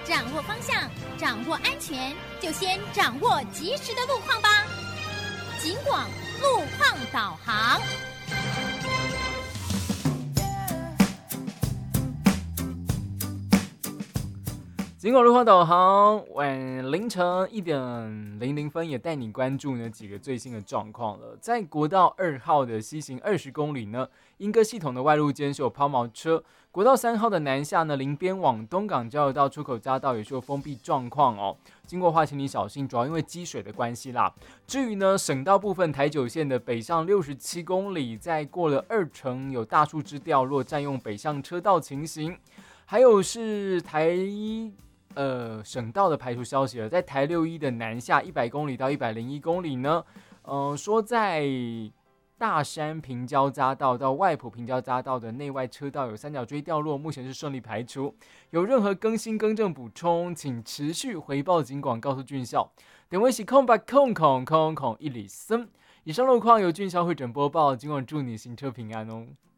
掌握方向，掌握安全，就先掌握及时的路况吧。警广路况导航。 警广路况导航，凌晨1:00也带你关注呢几个最新的状况了。在国道2号的西行20公里呢，莺歌系统的外路间是有抛锚车。国道3号的南下呢，林边往东港交流道出口匝道也是有封闭状况哦。经过的话，请你小心，主要因为积水的关系啦。至于呢，省道部分台九线的北上67公里，在过了2城有大树枝掉落，占用北向车道情形。还有是省道的排除消息了，在台61的南下100公里到101公里呢，说在大山平交匝道到外埔平交匝道的内外车道有三角锥掉落，目前是顺利排除。有任何更新更正补充，请持续回报警广告诉俊孝。点位是空白空103。以上路况由俊孝会诊播报，警广祝你行车平安哦。